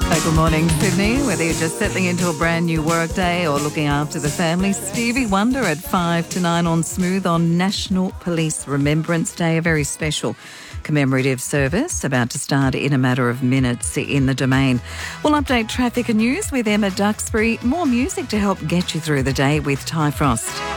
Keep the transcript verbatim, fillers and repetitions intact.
Hey, good morning, Sydney. Whether you're just settling into a brand new work day or looking after the family, Stevie Wonder at five to nine on Smooth on National Police Remembrance Day, a very special commemorative service about to start in a matter of minutes in the Domain. We'll update traffic and news with Emma Duxbury. More music to help get you through the day with Ty Frost.